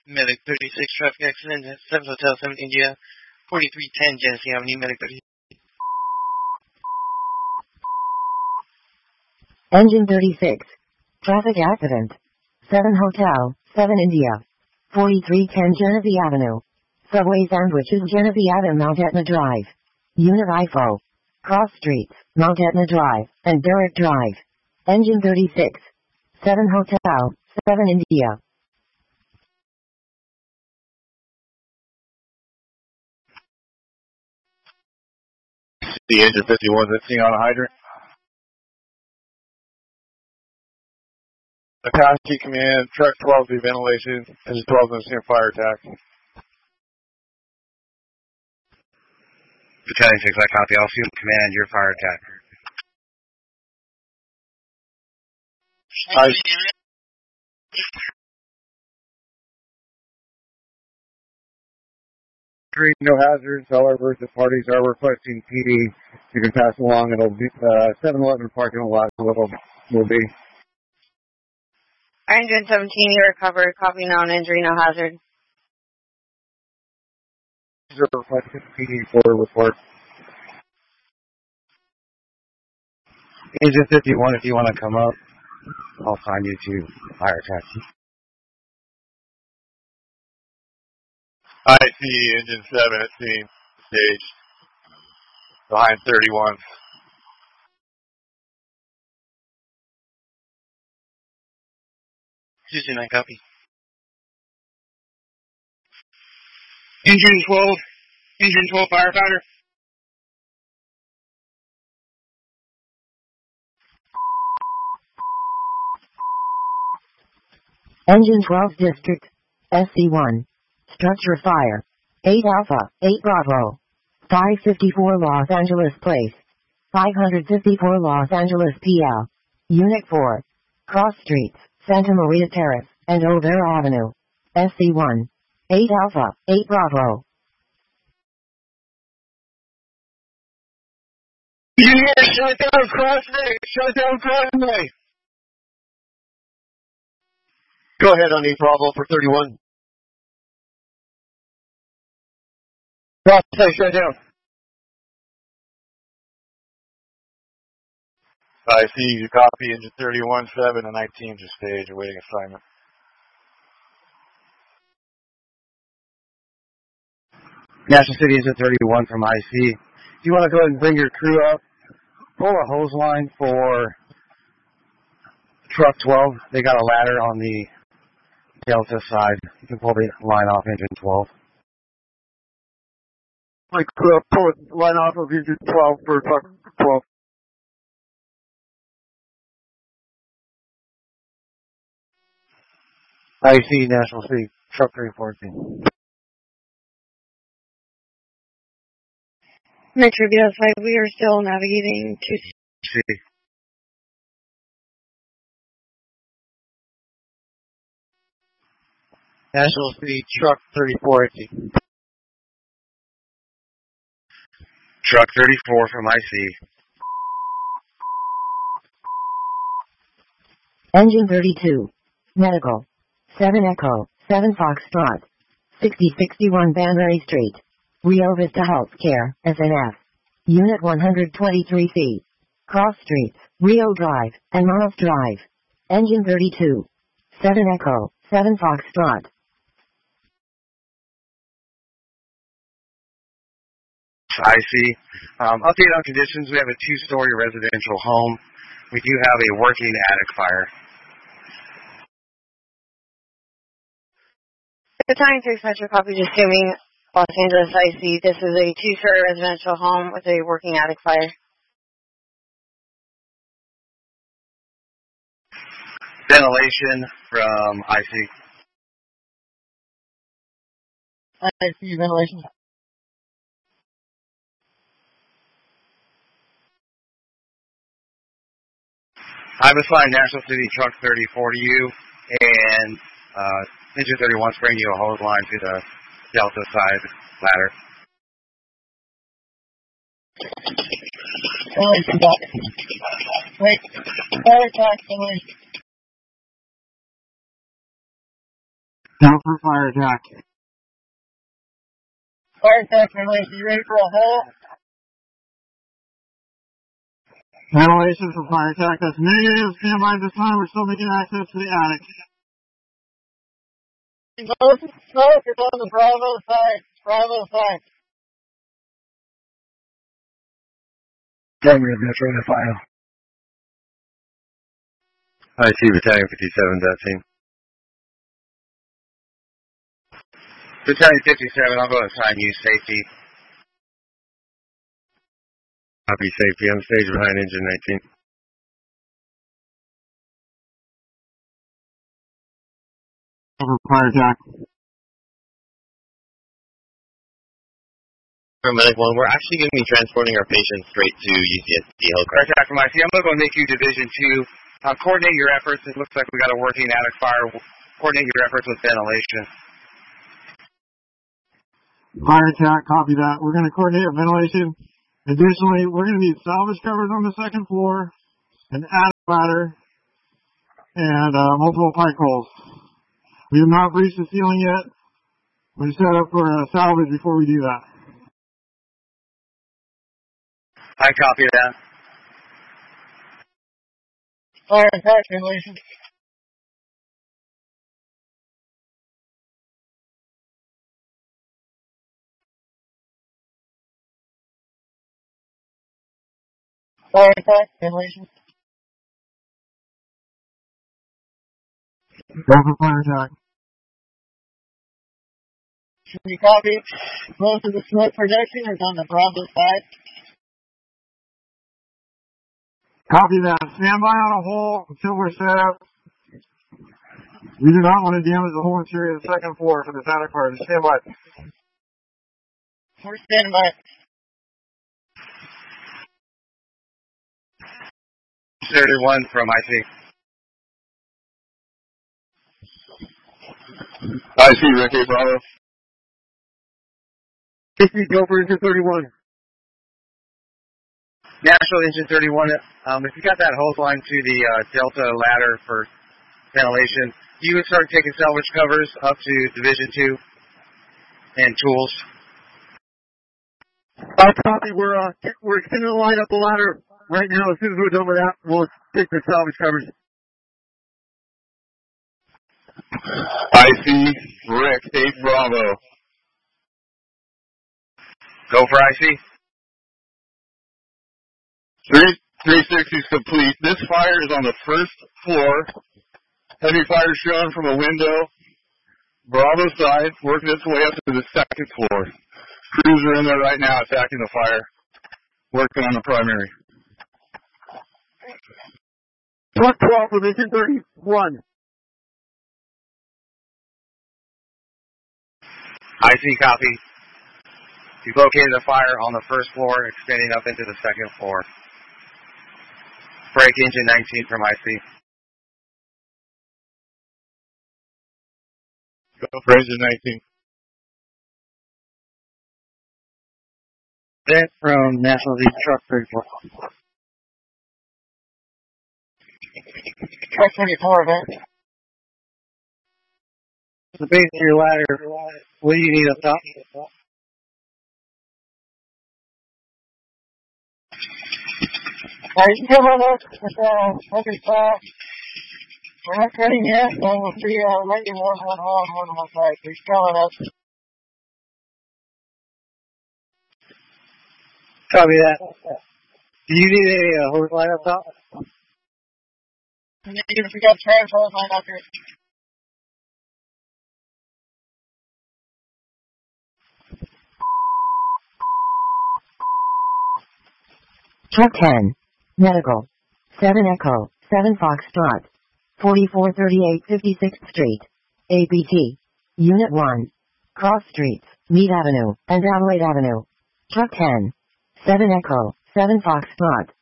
Medic 36, traffic accident at 7 Hotel 7 India, 4310 Genesee Avenue, Medic 36. Engine 36. Traffic accident. 7 Hotel, 7 India. 4310 Genesee Avenue. Subway sandwiches Genesee Avenue, Mount Etna Drive. Unit IFO. Cross Streets, Mount Etna Drive, and Derrick Drive. Engine 36. 7 Hotel, 7 India. The engine 51 that's seen on a hydrant. Akashi Command, truck 12 to ventilation, engine 12 on the fire attack. Battalion 6, I copy. I'll field command your fire attack. No hazards, however, if the parties are requesting PD, you can pass along. It'll be 7-Eleven parking lot will be. Engine 17, you recovered. Copy, known injury, no hazard. Requesting PD for report. Engine 51, if you want to come up, I'll find you to fire attack. I see engine 7 at scene, stage, behind 31. Houston, I copy. Engine 12 firefighter. Engine 12 District, SC1. Structure fire. 8 Alpha, 8 Bravo. 554 Los Angeles Place. 554 Los Angeles PL. Unit 4. Cross Streets, Santa Maria Terrace, and Olvera Avenue. SC1. 8 Alpha, 8 Bravo. Engineer, shut down crossway! Shut down crossway! Go ahead on 8 Bravo for 31. Crossway, shut down. I see you copy engine 31, 7, and 19 to stage, awaiting assignment. National City engine 31 from IC. If you want to go ahead and bring your crew up, pull a hose line for truck 12. They got a ladder on the Delta side. You can pull the line off engine 12. Pull the line off of engine 12 for truck 12. IC National City, truck 314. Metro BS5, we are still navigating to C. National City, truck 3480. Truck 34 from IC. Engine 32. Medical. 7 Echo, 7 Foxtrot. 6061 Banbury Street. Rio Vista Healthcare, SNF. Unit 123C. Cross Streets, Rio Drive, and Miles Drive. Engine 32. 7 Echo, 7 Foxtrot. IC. Update on conditions. We have a 2-story residential home. We do have a working attic fire. Battalion 6 Metro, copy, just assuming Los Angeles IC. This is a 2-story residential home with a working attic fire. Ventilation from IC. IC ventilation. I've assigned National City Truck 34 to you, and Engine 31's bringing you a hose line to the Delta side ladder. Wait, fire attack, Down for fire attack. Fire attack, Finley. You ready for a hole? Ventilation for fire attack. That's negative. Stand by this time. We're still making access to the attic. Both it's on the Bravo side. Bravo side. Primary Metro FIO. I see Battalion 57.team. Battalion 57, I'll go assign you safety. Copy safety on stage behind engine 19. Over fire attack. Paramedic 1, we're actually going to be transporting our patient straight to UCSD Fire attack from IC. I'm going to go NICU Division 2. Coordinate your efforts. It looks like we got a working attic fire. Coordinate your efforts with ventilation. Fire attack, copy that. We're going to coordinate ventilation. Additionally, we're going to need salvage covers on the second floor, an attic ladder, and multiple pike holes. We have not breached the ceiling yet. We're set up for salvage before we do that. I copy that. Fire attack, ventilation. Fire attack, ventilation. Rapid fire attack. Should we copy? Most of the smoke projection is on the Bravo side. Copy that. Stand by on a hole until we're set up. We do not want to damage the whole interior of the second floor for this attic part. Just stand by. We're standing by. 31 from IC. IC, Ricky, Bravo. 50, go for engine 31. National engine 31. If you got that hose line to the Delta ladder for ventilation, you would start taking salvage covers up to Division 2 and tools. Copy. We're extending the line up the ladder right now. As soon as we're done with that, we'll take the salvage covers. IC, Rick, 8 Bravo. Go for IC. 360 is complete. This fire is on the first floor. Heavy fire shown from a window. Bravo side, working its way up to the second floor. Crews are in there right now attacking the fire. Working on the primary. Truck 12 from engine 31. IC copy. You've located the fire on the first floor, extending up into the second floor. Break engine 19 from IC. Go for engine 19. That from National League Truck 34. Truck 24, event. The base of your ladder, what do you need up top? Alright, you come on up with fucking stop. We're not cutting yet, so we'll see right in one side. Please coming up. Copy that. Do you need a hose line up top? And then if we got transfer line up here. Truck 10. Medical. 7 Echo. 7 Foxtrot. 4438 56th Street. APT. Unit 1. Cross Streets, Mead Avenue, and Adelaide Avenue. Truck 10. 7 Echo. 7 Foxtrot.